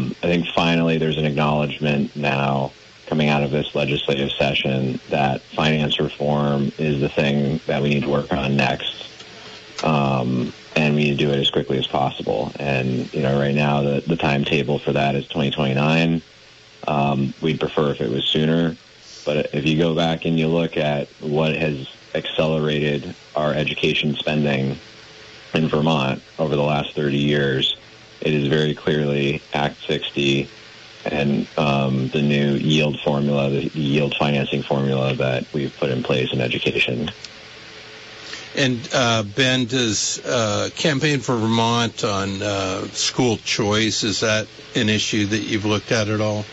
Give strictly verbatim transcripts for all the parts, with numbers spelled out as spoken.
um, I think finally there's an acknowledgement now coming out of this legislative session that finance reform is the thing that we need to work on next. Um, and we need to do it as quickly as possible. And, you know, right now the, the timetable for that is twenty twenty-nine. Um, we'd prefer if it was sooner. But if you go back and you look at what has accelerated our education spending in Vermont over the last thirty years, it is very clearly Act sixty and um, the new yield formula, the yield financing formula that we've put in place in education. And, uh, Ben, does uh, Campaign for Vermont on uh, school choice, is that an issue that you've looked at at all?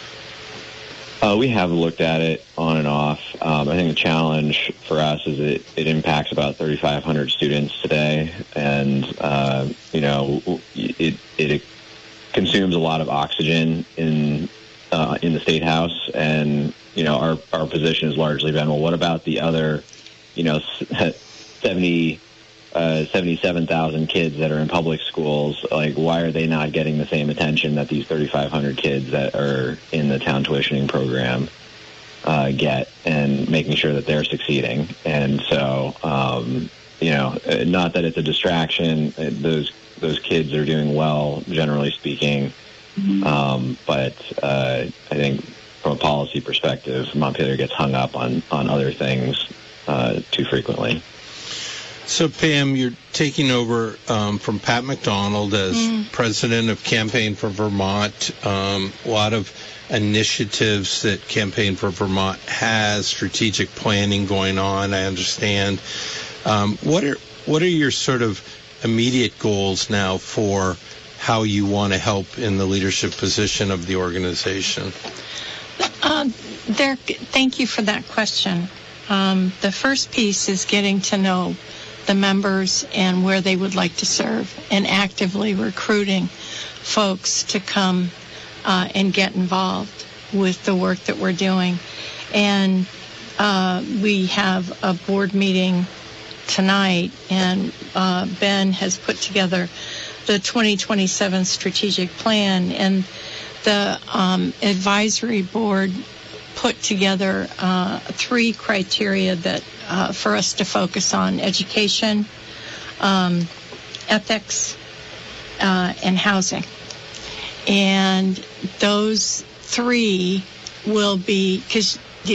Uh, we have looked at it on and off. Um, I think the challenge for us is it, it impacts about thirty-five hundred students today, and uh, you know it, it consumes a lot of oxygen in uh, in the State House, and you know our our position has largely been, well, what about the other, you know, seventy. Uh, seventy-seven thousand kids that are in public schools? Like, why are they not getting the same attention that these thirty-five hundred kids that are in the town tuitioning program uh, get, and making sure that they're succeeding? And so, um, you know, not that it's a distraction. Those those kids are doing well, generally speaking. Mm-hmm. Um, but uh, I think from a policy perspective, Montpelier gets hung up on, on other things uh, too frequently. So, Pam, you're taking over um, from Pat McDonald as mm. president of Campaign for Vermont. Um, a lot of initiatives that Campaign for Vermont has, strategic planning going on, I understand. Um, what are what are your sort of immediate goals now for how you want to help in the leadership position of the organization? Uh, there, thank you for that question. Um, the first piece is getting to know the members and where they would like to serve, and actively recruiting folks to come uh, and get involved with the work that we're doing. And uh, we have a board meeting tonight, and uh, Ben has put together the twenty twenty-seven strategic plan, and the um, advisory board put together uh, three criteria that uh, for us to focus on: education, um, ethics, uh, and housing. And those three will be, because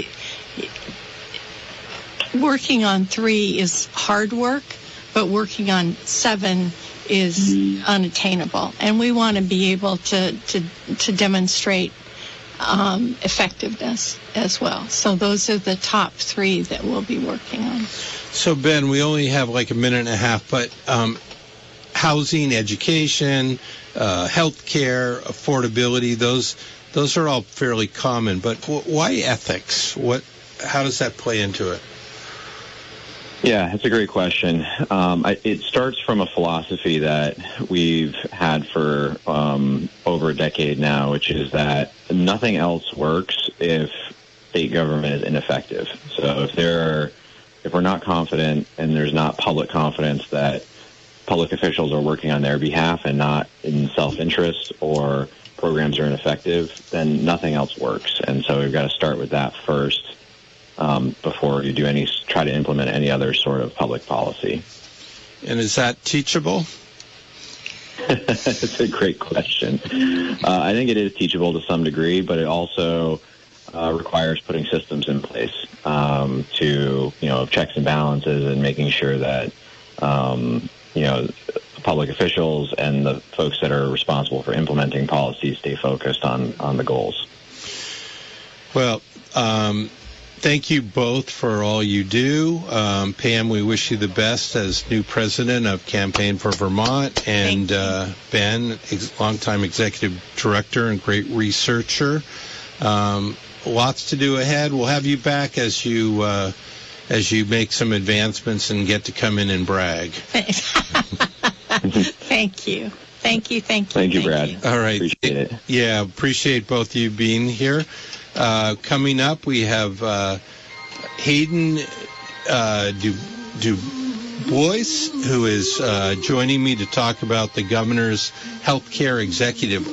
working on three is hard work, but working on seven is unattainable. And we want to be able to, to, to demonstrate Um, effectiveness as well. So those are the top three that we'll be working on. So, Ben, we only have like a minute and a half, but um, housing, education, uh, health care, affordability, those those are all fairly common. But w- why ethics? What? How does that play into it? Yeah, it's a great question. Um, I, it starts from a philosophy that we've had for um, over a decade now, which is that nothing else works if state government is ineffective. So if there are, if we're not confident and there's not public confidence that public officials are working on their behalf and not in self-interest, or programs are ineffective, then nothing else works. And so we've got to start with that first. Um, before you do any, try to implement any other sort of public policy. And is that teachable? It's a great question. Uh, I think it is teachable to some degree, but it also uh, requires putting systems in place um, to, you know, checks and balances, and making sure that, um, you know, public officials and the folks that are responsible for implementing policies stay focused on, on the goals. Well, um, thank you both for all you do. Um, Pam, we wish you the best as new president of Campaign for Vermont. And uh, Ben, ex- longtime executive director and great researcher. Um, lots to do ahead. We'll have you back as you uh, as you make some advancements and get to come in and brag. Thank you. Thank you. Thank you. Thank you, Brad. You. All right. Appreciate it. Yeah, appreciate both of you being here. Uh, coming up, we have uh, Hayden uh, Du, Du Bois, who is uh, joining me to talk about the governor's health care executive